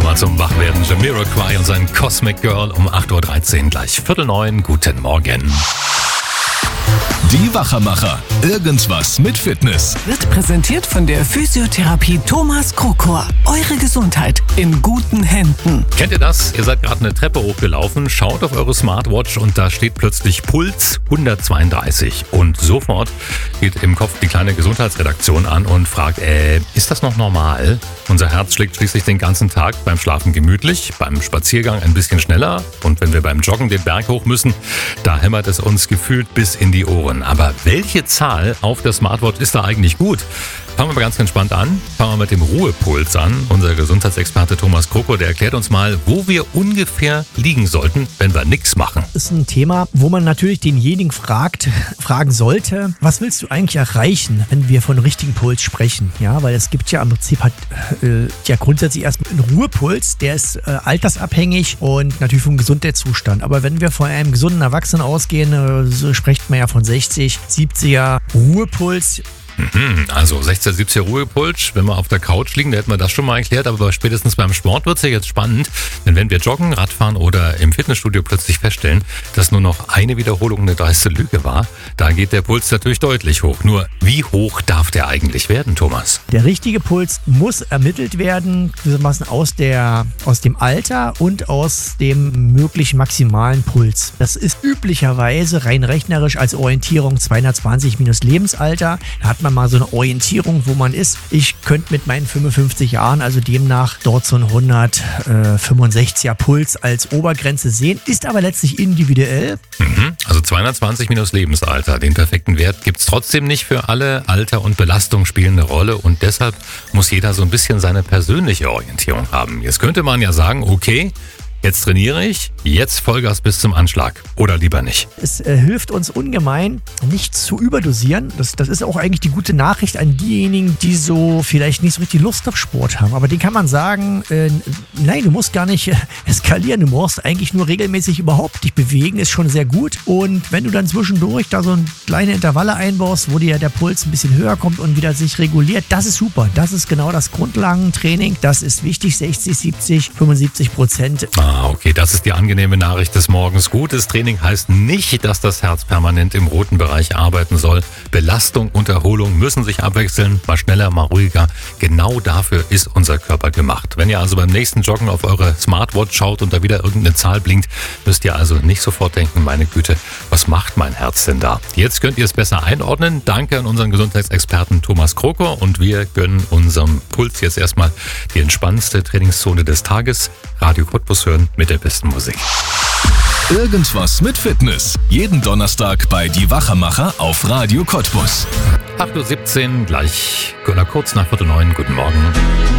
mal zum Wachwerden. Jamiroquai und sein Cosmic Girl um 8.13 Uhr, gleich 8:45. Guten Morgen. Die Wachermacher. Irgendwas mit Fitness. Wird präsentiert von der Physiotherapie Thomas Krokor. Eure Gesundheit in guten Händen. Kennt ihr das? Ihr seid gerade eine Treppe hochgelaufen, schaut auf eure Smartwatch und da steht plötzlich Puls 132. Und sofort geht im Kopf die kleine Gesundheitsredaktion an und fragt, ist das noch normal? Unser Herz schlägt schließlich den ganzen Tag, beim Schlafen gemütlich, beim Spaziergang ein bisschen schneller und wenn wir beim Joggen den Berg hoch müssen, da hämmert es uns gefühlt bis in die Ohren. Aber welche Zahl auf der Smartwatch ist da eigentlich gut? Fangen wir mal ganz entspannt an. Fangen wir mit dem Ruhepuls an. Unser Gesundheitsexperte Thomas Krokor, der erklärt uns mal, wo wir ungefähr liegen sollten, wenn wir nichts machen. Das ist ein Thema, wo man natürlich denjenigen fragen sollte, was willst du eigentlich erreichen, wenn wir von richtigem Puls sprechen? Ja, weil es gibt ja im Prinzip grundsätzlich erstmal einen Ruhepuls, der ist altersabhängig und natürlich vom Gesundheitszustand. Aber wenn wir von einem gesunden Erwachsenen ausgehen, so spricht man ja von 60, 70er Ruhepuls. Also 60, 70 Ruhepuls, wenn wir auf der Couch liegen, da hätten wir das schon mal erklärt, aber spätestens beim Sport wird es ja jetzt spannend, denn wenn wir joggen, Radfahren oder im Fitnessstudio plötzlich feststellen, dass nur noch eine Wiederholung eine dreiste Lüge war, da geht der Puls natürlich deutlich hoch. Nur wie hoch darf der eigentlich werden, Thomas? Der richtige Puls muss ermittelt werden, gewissermaßen aus dem Alter und aus dem möglichen maximalen Puls. Das ist üblicherweise rein rechnerisch als Orientierung 220 minus Lebensalter. Da hat man mal so eine Orientierung, wo man ist. Ich könnte mit meinen 55 Jahren, also demnach dort so ein 165er Puls als Obergrenze sehen, ist aber letztlich individuell. Also 220 minus Lebensalter. Den perfekten Wert gibt es trotzdem nicht für alle. Alter und Belastung spielen eine Rolle und deshalb muss jeder so ein bisschen seine persönliche Orientierung haben. Jetzt könnte man ja sagen, okay, jetzt trainiere ich, jetzt Vollgas bis zum Anschlag. Oder lieber nicht. Es hilft uns ungemein, nicht zu überdosieren. Das ist auch eigentlich die gute Nachricht an diejenigen, die so vielleicht nicht so richtig Lust auf Sport haben. Aber denen kann man sagen, nein, du musst gar nicht eskalieren. Du musst eigentlich nur regelmäßig überhaupt dich bewegen, ist schon sehr gut. Und wenn du dann zwischendurch da so kleine Intervalle einbaust, wo dir der Puls ein bisschen höher kommt und wieder sich reguliert, das ist super. Das ist genau das Grundlagentraining. Das ist wichtig, 60, 70, 75%. Okay, das ist die angenehme Nachricht des Morgens. Gutes Training heißt nicht, dass das Herz permanent im roten Bereich arbeiten soll. Belastung und Erholung müssen sich abwechseln, mal schneller, mal ruhiger. Genau dafür ist unser Körper gemacht. Wenn ihr also beim nächsten Joggen auf eure Smartwatch schaut und da wieder irgendeine Zahl blinkt, müsst ihr also nicht sofort denken, meine Güte, was macht mein Herz denn da? Jetzt könnt ihr es besser einordnen. Danke an unseren Gesundheitsexperten Thomas Krokor und wir gönnen unserem Puls jetzt erstmal die entspannendste Trainingszone des Tages. Radio Cottbus hören mit der besten Musik. Irgendwas mit Fitness. Jeden Donnerstag bei Die Wachermacher auf Radio Cottbus. 8.17 Uhr, gleich kurz nach 8:45. Guten Morgen.